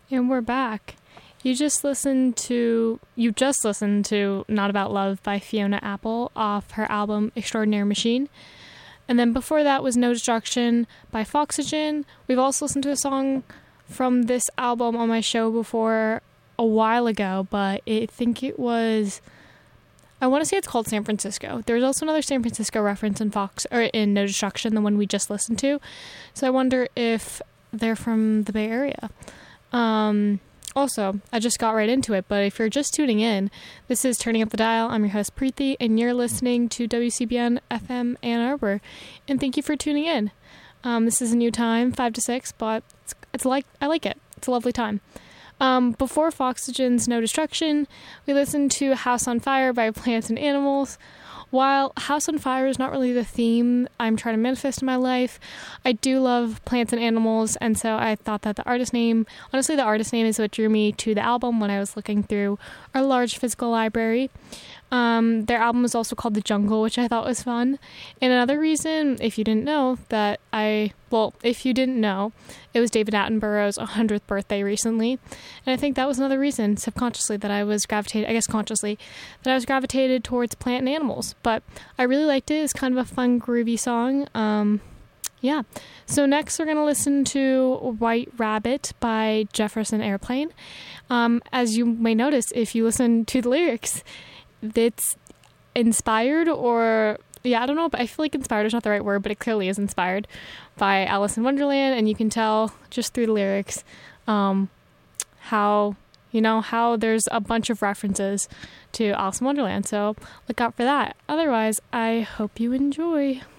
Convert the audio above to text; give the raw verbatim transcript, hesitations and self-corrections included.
And we're back. You just listened to you just listened to Not About Love by Fiona Apple off her album Extraordinary Machine. And then before that was No Destruction by Foxygen. We've also listened to a song from this album on my show before a while ago, but I think it was I want to say it's called San Francisco. There's also another San Francisco reference in Fox or in No Destruction, the one we just listened to. So I wonder if they're from the Bay Area. Um Also, I just got right into it, but if you're just tuning in, this is Turning Up the Dial. I'm your host, Preeti, and you're listening to W C B N F M Ann Arbor. And thank you for tuning in. Um, this is a new time, five to six, but it's, it's like I like it. It's a lovely time. Um, before Foxygen's No Destruction, we listened to House on Fire by Plants and Animals. While House on Fire is not really the theme I'm trying to manifest in my life, I do love plants and animals, and so I thought that the artist name, honestly the artist name is what drew me to the album when I was looking through our large physical library. Um, their album is also called The Jungle, which I thought was fun. And another reason, if you didn't know, that I, well, if you didn't know, it was David Attenborough's one hundredth birthday recently. And I think that was another reason, subconsciously, that I was gravitated, I guess consciously, that I was gravitated towards plant and animals. But I really liked it. It's kind of a fun, groovy song. Um, yeah. So next we're going to listen to White Rabbit by Jefferson Airplane. Um, as you may notice, if you listen to the lyrics, it's inspired or yeah I don't know but I feel like inspired is not the right word, but it clearly is inspired by Alice in Wonderland, and you can tell just through the lyrics um how you know how there's a bunch of references to Alice in Wonderland, so look out for that. Otherwise, I hope you enjoy.